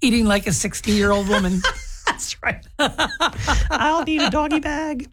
Eating like a 60-year-old woman. That's right. I'll need a doggy bag.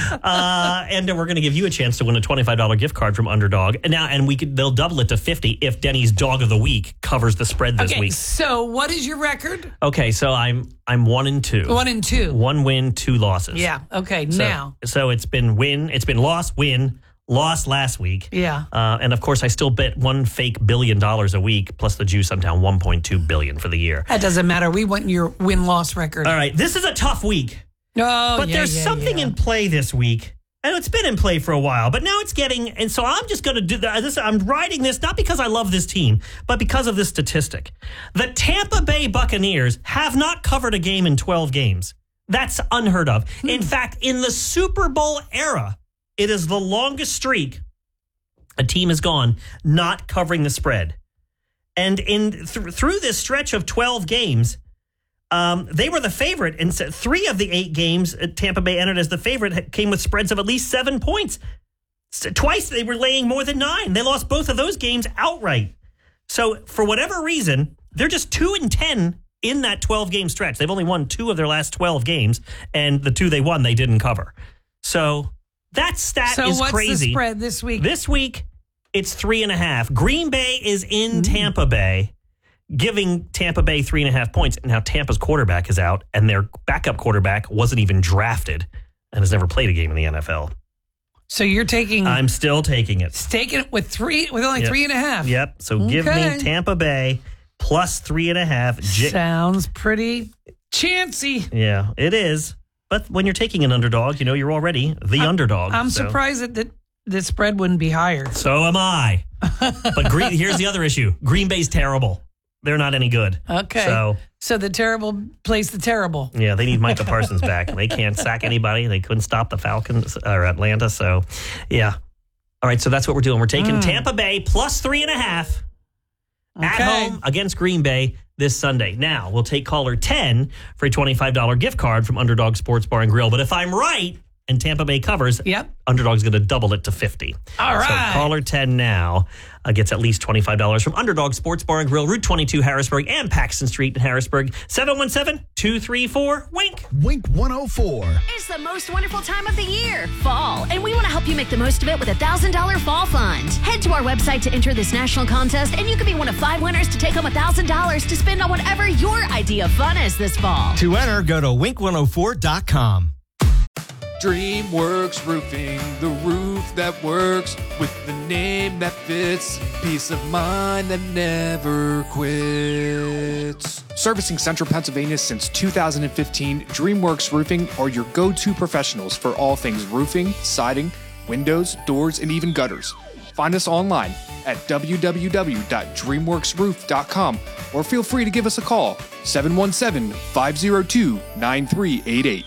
And we're going to give you a chance to win a $25 gift card from Underdog. And they'll double it to $50 if Denny's Dog of the Week covers the spread this week. So what is your record? Okay, so I'm 1-2. 1-2. 1 win, 2 losses. Yeah. Okay. So it's been loss, win, lost last week. Yeah. And of course, I still bet one fake $1 billion a week, plus the juice. I'm down $1.2 billion for the year. That doesn't matter. We want your win-loss record. All right. This is a tough week. But there's something in play this week. And it's been in play for a while, but now it's getting, and so I'm just going to do this. I'm writing this not because I love this team, but because of this statistic. The Tampa Bay Buccaneers have not covered a game in 12 games. That's unheard of. In fact, in the Super Bowl era, it is the longest streak a team has gone not covering the spread. And through this stretch of 12 games, they were the favorite. And 3 of the 8 games Tampa Bay entered as the favorite came with spreads of at least 7 points. Twice they were laying more than 9. They lost both of those games outright. So for whatever reason, they're just 2-10 in that 12-game stretch. They've only won 2 of their last 12 games, and the 2 they won, they didn't cover. So that stat is crazy. So what's the spread this week? This week, it's 3.5. Green Bay is in Tampa Bay, giving Tampa Bay 3.5 points. Now, Tampa's quarterback is out, and their backup quarterback wasn't even drafted and has never played a game in the NFL. So you're taking... I'm still taking it. Taking it with only 3.5. Yep. So give me Tampa Bay plus 3.5. Sounds pretty chancy. Yeah, it is. But when you're taking an underdog, you're already the underdog. I'm surprised that the spread wouldn't be higher. So am I. But here's the other issue. Green Bay's terrible. They're not any good. Okay. So the terrible plays the terrible. Yeah, they need Micah Parsons back. They can't sack anybody. They couldn't stop the Falcons or Atlanta. So, yeah. All right, so that's what we're doing. We're taking Tampa Bay plus 3.5 at home against Green Bay this Sunday. Now, we'll take caller 10 for a $25 gift card from Underdog Sports Bar and Grill. But if I'm right and Tampa Bay covers, Underdog's going to double it to 50. All right. So caller 10 now gets at least $25 from Underdog Sports Bar and Grill, Route 22, Harrisburg, and Paxton Street in Harrisburg. 717-234-WINK. Wink 104. It's the most wonderful time of the year, fall, and we want to help you make the most of it with a $1,000 fall fund. Head to our website to enter this national contest, and you could be one of 5 winners to take home $1,000 to spend on whatever your idea of fun is this fall. To enter, go to wink104.com. DreamWorks Roofing, the roof that works with the name that fits, peace of mind that never quits. Servicing Central Pennsylvania since 2015, DreamWorks Roofing are your go-to professionals for all things roofing, siding, windows, doors, and even gutters. Find us online at www.dreamworksroof.com or feel free to give us a call, 717-502-9388.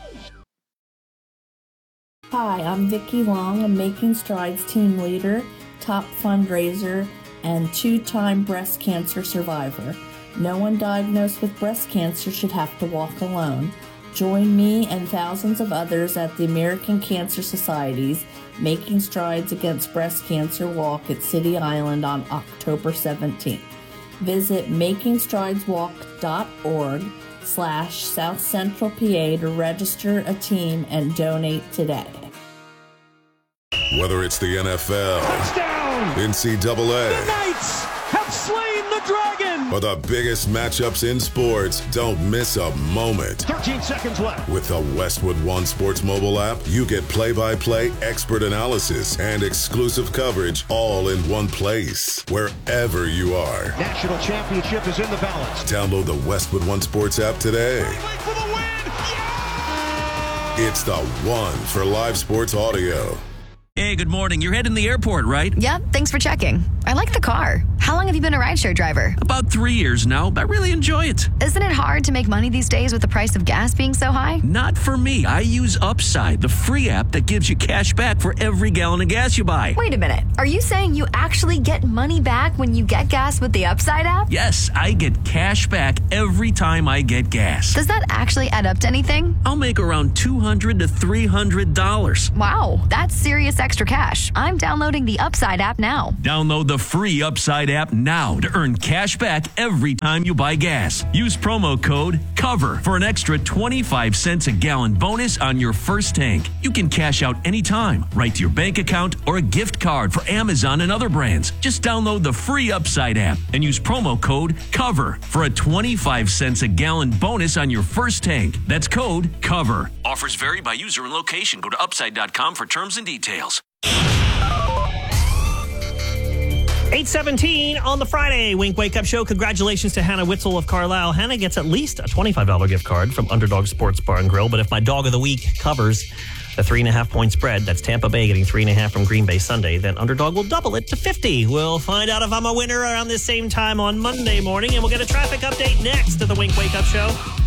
Hi, I'm Vicki Long, a Making Strides team leader, top fundraiser, and 2-time breast cancer survivor. No one diagnosed with breast cancer should have to walk alone. Join me and thousands of others at the American Cancer Society's Making Strides Against Breast Cancer Walk at City Island on October 17th. Visit makingstrideswalk.org/South Central PA to register a team and donate today. Whether it's the NFL, touchdown, NCAA, the Knights have slain the dragon, or the biggest matchups in sports, don't miss a moment. 13 seconds left. With the Westwood One Sports mobile app, you get play-by-play expert analysis and exclusive coverage all in one place, wherever you are. National championship is in the balance. Download the Westwood One Sports app today. For the win. Yeah! It's the one for live sports audio. Hey, good morning. You're heading to the airport, right? Yep, thanks for checking. I like the car. How long have you been a rideshare driver? About 3 years now. I really enjoy it. Isn't it hard to make money these days with the price of gas being so high? Not for me. I use Upside, the free app that gives you cash back for every gallon of gas you buy. Wait a minute. Are you saying you actually get money back when you get gas with the Upside app? Yes, I get cash back every time I get gas. Does that actually add up to anything? I'll make around $200 to $300. Wow, that's serious extra cash. I'm downloading the Upside app now. Download the free Upside app app now to earn cash back every time you buy gas. Use promo code COVER for an extra 25 cents a gallon bonus on your first tank. You can cash out anytime, right to your bank account or a gift card for Amazon and other brands. Just download the free Upside app and use promo code COVER for a 25 cents a gallon bonus on your first tank. That's code COVER. Offers vary by user and location. Go to upside.com for terms and details. 8:17 on the Friday Wink Wake Up Show. Congratulations to Hannah Witzel of Carlisle. Hannah gets at least a $25 gift card from Underdog Sports Bar and Grill. But if my dog of the week covers the 3.5-point spread, that's Tampa Bay getting 3.5 from Green Bay Sunday, then Underdog will double it to 50. We'll find out if I'm a winner around this same time on Monday morning, and we'll get a traffic update next to the Wink Wake Up Show.